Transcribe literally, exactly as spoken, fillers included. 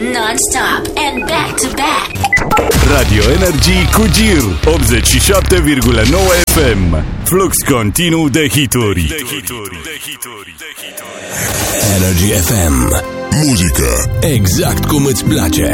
non-stop and back-to-back. Radio Energy cu Gir optzeci și șapte virgulă nouă F M. Flux continuu de hituri. Energy F M. Muzică exact cum îți place.